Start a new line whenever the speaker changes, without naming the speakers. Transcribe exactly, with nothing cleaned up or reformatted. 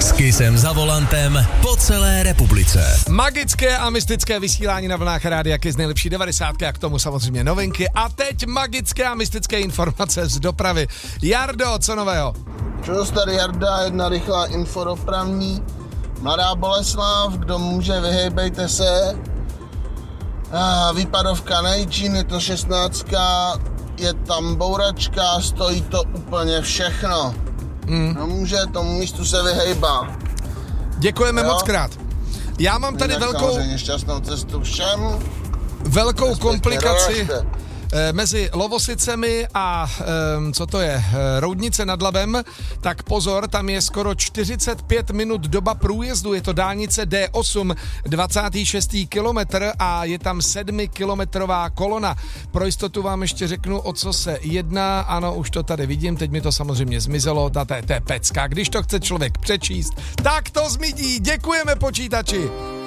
S Kissem za volantem po celé republice.
Magické a mystické vysílání na vlnách Rádia Kiss, nejlepší devadesátky a k tomu samozřejmě novinky. A teď magické a mystické informace z dopravy. Jardo, co nového?
Čus, tady Jarda, jedna rychlá infodopravní. Mladá Boleslav, kdo může, vyhejbejte se. Ah, výpadovka na Jičín, je to šestnáctka, je tam bouračka, stojí to úplně všechno. Mm. No může, tomu místu se vyhejbá.
Děkujeme jo? moc krát. Já mám tady
Jinak
velkou...
samozřejmě šťastnou cestu všem.
Velkou komplikaci mezi Lovosicemi a um, co to je, Roudnice nad Labem, tak pozor, tam je skoro čtyřicet pět minut doba průjezdu, je to dálnice D osm, dvacátý šestý kilometr a je tam sedmikilometrová kolona. Pro jistotu vám ještě řeknu, o co se jedná, ano, už to tady vidím, teď mi to samozřejmě zmizelo, ta to je pecka, když to chce člověk přečíst, tak to zmidí, děkujeme počítači.